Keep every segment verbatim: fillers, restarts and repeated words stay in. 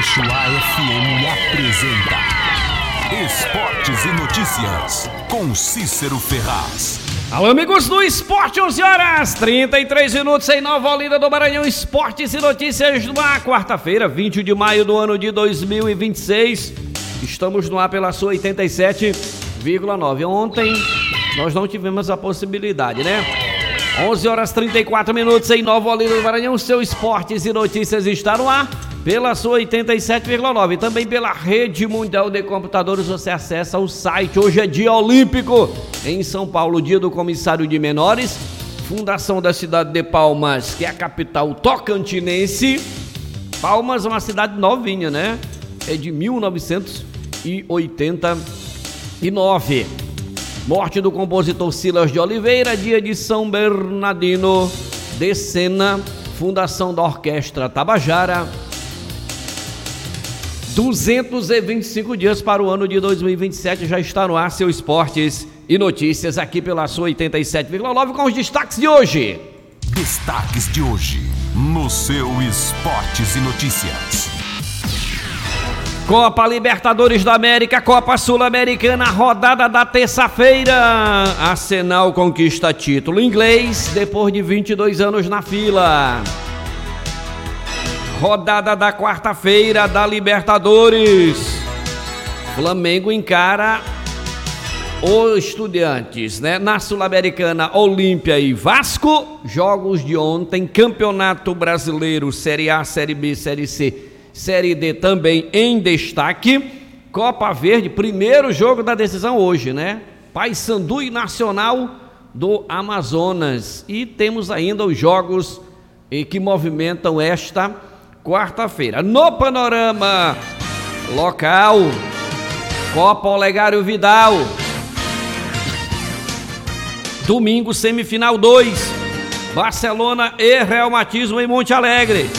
Yeshua F M apresenta Esportes e Notícias, com Cícero Ferraz. Alô, amigos do Esporte, onze horas, trinta e três minutos em Nova Olinda do Maranhão. Esportes e Notícias no ar, quarta-feira, vinte de maio do ano de dois mil e vinte e seis. Estamos no ar pela sua oitenta e sete vírgula nove. Ontem nós não tivemos a possibilidade, né? onze horas, trinta e quatro minutos em Nova Olinda do Maranhão. Seu Esportes e Notícias está no ar pela sua oitenta e sete vírgula nove. Também pela Rede Mundial de Computadores você acessa o site. Hoje é dia olímpico em São Paulo, dia do comissário de menores. Fundação da cidade de Palmas, que é a capital tocantinense. Palmas é uma cidade novinha, né? É de mil novecentos e oitenta e nove. Morte do compositor Silas de Oliveira, dia de São Bernardino de Sena. Fundação da Orquestra Tabajara. duzentos e vinte e cinco dias para o ano de dois mil e vinte e sete, já está no ar seu Esportes e Notícias aqui pela sua oitenta e sete vírgula nove com os destaques de hoje. Destaques de hoje no seu Esportes e Notícias. Copa Libertadores da América, Copa Sul-Americana, rodada da terça-feira. Arsenal conquista título inglês depois de vinte e dois anos na fila. Rodada da quarta-feira da Libertadores. Flamengo encara os Estudiantes, né? Na Sul-Americana, Olímpia e Vasco. Jogos de ontem, Campeonato Brasileiro, Série A, Série B, Série C, Série D também em destaque. Copa Verde, primeiro jogo da decisão hoje, né? Paysandu e Nacional do Amazonas. E temos ainda os jogos que movimentam esta quarta-feira. No panorama local, Copa Olegário Vidal. Domingo, semifinal dois. Barcelona e Real Matismo em Monte Alegre.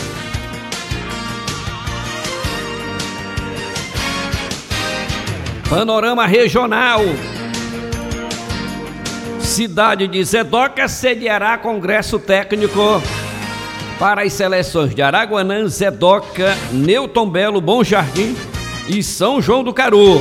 Panorama regional. Cidade de Zedoca sediará congresso técnico para as seleções de Araguanã, Zedoca, Newton Belo, Bom Jardim e São João do Caru.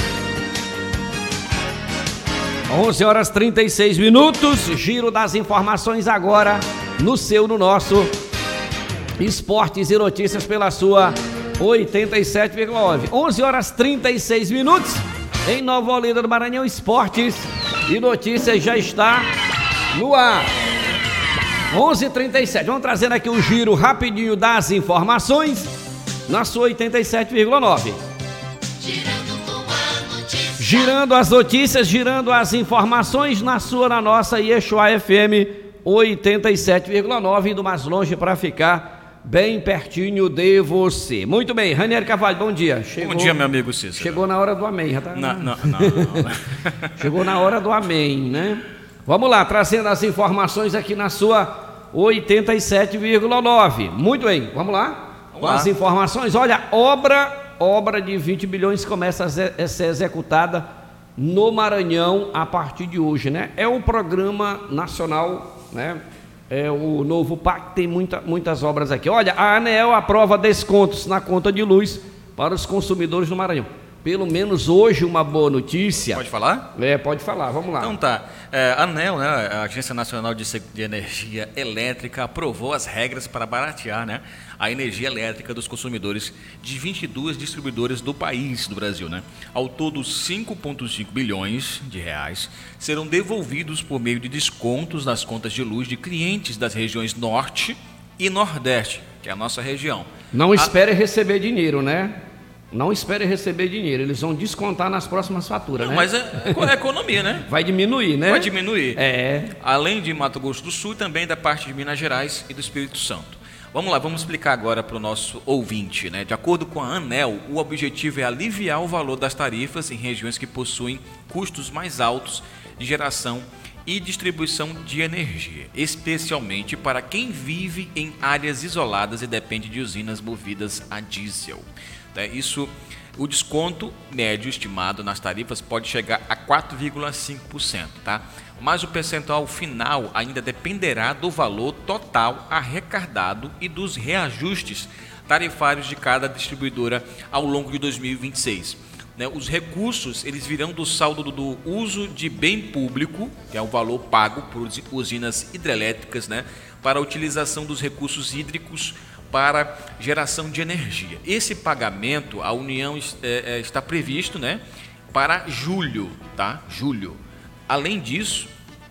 onze horas, trinta e seis minutos. Giro das informações agora no seu, no nosso Esportes e Notícias pela sua oitenta e sete vírgula nove. onze horas, trinta e seis minutos em Nova Olinda do Maranhão. Esportes e Notícias já está no ar. onze e trinta e sete. Vamos trazendo aqui um giro rapidinho das informações na sua oitenta e sete vírgula nove. Girando as notícias, girando as informações na sua, na nossa Yeshua F M oitenta e sete vírgula nove, indo mais longe para ficar bem pertinho de você. Muito bem, Ranieri Carvalho, bom dia. Chegou, bom dia, meu amigo Cícero. Chegou na hora do amém. Já tá... Não, não, não, não. Chegou na hora do amém, né? Vamos lá, trazendo as informações aqui na sua oitenta e sete vírgula nove. Muito bem, vamos lá? Vamos Com lá. As informações. Olha, obra, obra de vinte bilhões começa a ser executada no Maranhão a partir de hoje, né? É um programa nacional, né? É o novo P A C, tem muita, muitas obras aqui. Olha, a ANEEL aprova descontos na conta de luz para os consumidores do Maranhão. Pelo menos hoje uma boa notícia. Pode falar? É, pode falar, vamos lá. Então tá, é, a ANEEL, né, a Agência Nacional de, de Energia Elétrica, aprovou as regras para baratear, né, a energia elétrica dos consumidores de vinte e duas distribuidoras do país, do Brasil, né. Ao todo, cinco vírgula cinco bilhões de reais serão devolvidos por meio de descontos nas contas de luz de clientes das regiões Norte e Nordeste, que é a nossa região. Não a... espere receber dinheiro, né? Não espere receber dinheiro, eles vão descontar nas próximas faturas, Não, né? Mas é, é economia, né? Vai diminuir, né? Vai diminuir. É. Além de Mato Grosso do Sul, também da parte de Minas Gerais e do Espírito Santo. Vamos lá, vamos explicar agora para o nosso ouvinte, né? De acordo com a ANEEL, o objetivo é aliviar o valor das tarifas em regiões que possuem custos mais altos de geração e distribuição de energia, especialmente para quem vive em áreas isoladas e depende de usinas movidas a diesel. Isso, o desconto médio estimado nas tarifas pode chegar a quatro vírgula cinco por cento, tá? Mas o percentual final ainda dependerá do valor total arrecadado e dos reajustes tarifários de cada distribuidora ao longo de dois mil e vinte e seis. Né, os recursos eles virão do saldo do, do uso de bem público, que é o valor pago por usinas hidrelétricas, né, para a utilização dos recursos hídricos para geração de energia. Esse pagamento, a União é, é, está previsto, né, para julho, tá? Julho. Além disso,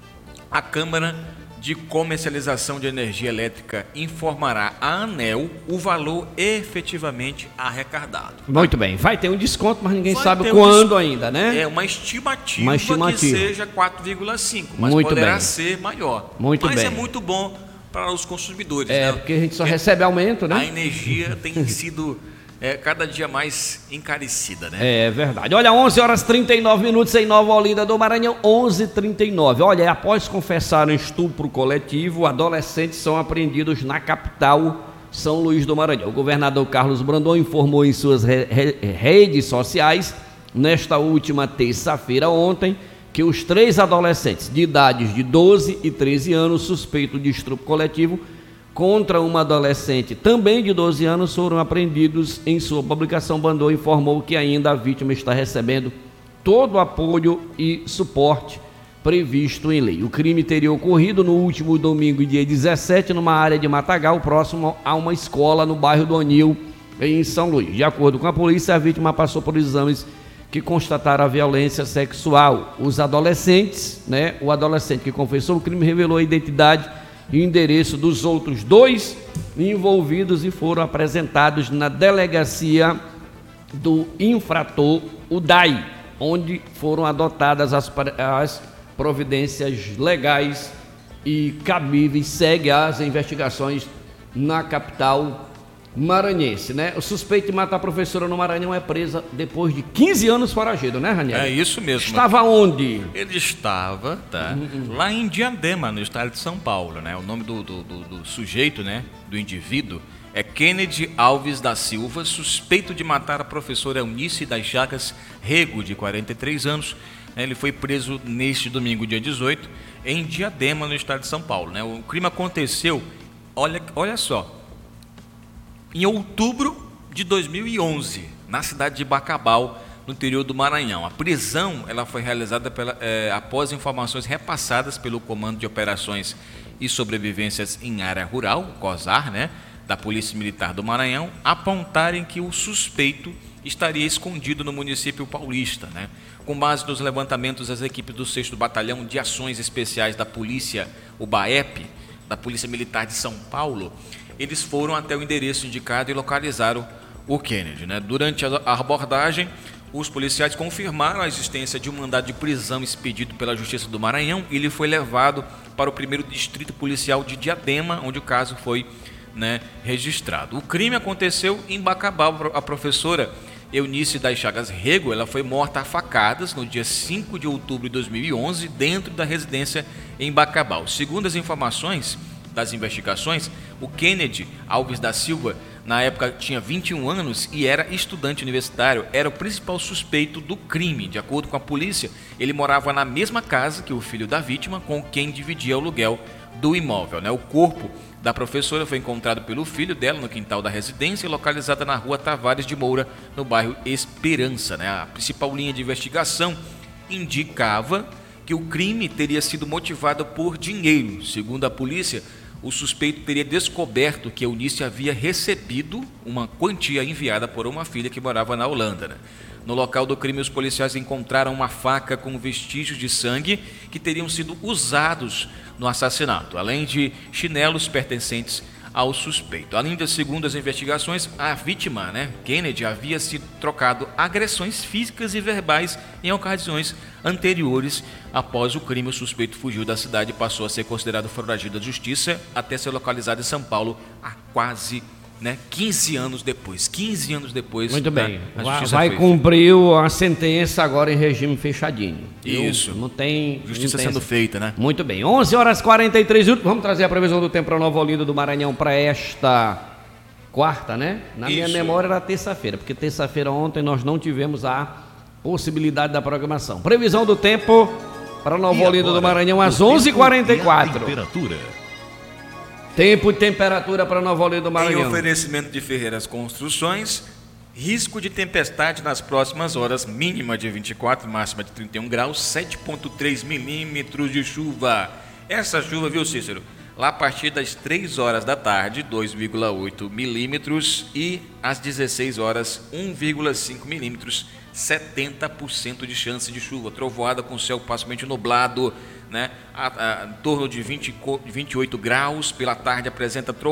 a Câmara de Comercialização de Energia Elétrica informará à ANEEL o valor efetivamente arrecadado. Muito bem, vai ter um desconto, mas ninguém vai sabe um quando des... ainda, né? É uma estimativa, uma estimativa. que seja quatro vírgula cinco, mas muito poderá bem. ser maior. Muito mas bem. é muito bom para os consumidores. É, né? porque a gente só porque recebe aumento, né? A energia tem sido é, cada dia mais encarecida, né? É verdade. Olha, onze horas e trinta e nove minutos em Nova Olinda do Maranhão, onze e trinta e nove. Olha, após confessar um estupro coletivo, adolescentes são apreendidos na capital São Luís do Maranhão. O governador Carlos Brandão informou em suas re re redes sociais, nesta última terça-feira, ontem, que os três adolescentes de idades de doze e treze anos, suspeitos de estupro coletivo, contra uma adolescente também de doze anos, foram apreendidos. Em sua publicação, Brandão informou que ainda a vítima está recebendo todo o apoio e suporte previsto em lei. O crime teria ocorrido no último domingo, dia dezessete, numa área de Matagal, próximo a uma escola no bairro do Anil, em São Luís. De acordo com a polícia, a vítima passou por exames que constataram a violência sexual. Os adolescentes, né, o adolescente que confessou o crime revelou a identidade e o endereço dos outros dois envolvidos e foram apresentados na delegacia do infrator, o D A I, onde foram adotadas as, as providências legais e cabíveis. Segue as investigações na capital maranhense, né? O suspeito de matar a professora no Maranhão é presa depois de quinze anos foragido, né, Raniel? É isso mesmo. Estava onde? Ele estava, tá, uhum. lá em Diadema, no estado de São Paulo, né? O nome do, do, do, do sujeito, né, do indivíduo, é Kennedy Alves da Silva, suspeito de matar a professora Eunice das Chagas Rego, de quarenta e três anos. Ele foi preso neste domingo, dia dezoito, em Diadema, no estado de São Paulo, né? O crime aconteceu, olha, olha só, em outubro de dois mil e onze, na cidade de Bacabal, no interior do Maranhão. A prisão ela foi realizada pela, é, após informações repassadas pelo Comando de Operações e Sobrevivências em Área Rural, COSAR, né, da Polícia Militar do Maranhão, apontarem que o suspeito estaria escondido no município paulista, né? Com base nos levantamentos das equipes do sexto Batalhão de Ações Especiais da Polícia, o BAEP, da Polícia Militar de São Paulo, eles foram até o endereço indicado e localizaram o Kennedy, né? Durante a abordagem, os policiais confirmaram a existência de um mandado de prisão expedido pela Justiça do Maranhão e ele foi levado para o primeiro Distrito Policial de Diadema, onde o caso foi, né, registrado. O crime aconteceu em Bacabal. A professora Eunice das Chagas Rego, ela foi morta a facadas no dia cinco de outubro de dois mil e onze, dentro da residência em Bacabal. Segundo as informações das investigações, o Kennedy Alves da Silva, na época, tinha vinte e um anos e era estudante universitário, era o principal suspeito do crime. De acordo com a polícia, ele morava na mesma casa que o filho da vítima, com quem dividia o aluguel do imóvel, né? O corpo da professora foi encontrado pelo filho dela no quintal da residência, localizada na rua Tavares de Moura, no bairro Esperança, né? A principal linha de investigação indicava que o crime teria sido motivado por dinheiro. Segundo a polícia, o suspeito teria descoberto que Eunice havia recebido uma quantia enviada por uma filha que morava na Holanda, né? No local do crime, os policiais encontraram uma faca com vestígios de sangue que teriam sido usados no assassinato, além de chinelos pertencentes ao suspeito. Além de, segundo as investigações, a vítima, né, Kennedy, havia sido trocado agressões físicas e verbais em ocasiões anteriores. Após o crime, o suspeito fugiu da cidade e passou a ser considerado foragido da justiça até ser localizado em São Paulo há quase, né, quinze anos depois. quinze anos depois. Muito bem. A Vai, vai cumprir a sentença agora em regime fechadinho. Isso. Não tem justiça não tem sendo essa. feita, né? Muito bem. onze horas e quarenta e três minutos. Vamos trazer a previsão do tempo para Nova Olinda do Maranhão para esta quarta, né? Na minha Isso. memória era terça-feira, porque terça-feira ontem nós não tivemos a possibilidade da programação. Previsão do tempo para Nova Olinda do Maranhão às onze e quarenta e quatro. Temperatura. Tempo e temperatura para Nova Olinda do Em Maranhão. oferecimento de Ferreiras Construções, risco de tempestade nas próximas horas, mínima de vinte e quatro, máxima de trinta e um graus, sete vírgula três milímetros de chuva. Essa chuva, viu, Cícero? Lá a partir das três horas da tarde, dois vírgula oito milímetros, e às dezesseis horas, um vírgula cinco milímetros, setenta por cento de chance de chuva. Trovoada com céu parcialmente nublado, né? A, a, em torno de vinte, vinte e oito graus, pela tarde apresenta trovoada.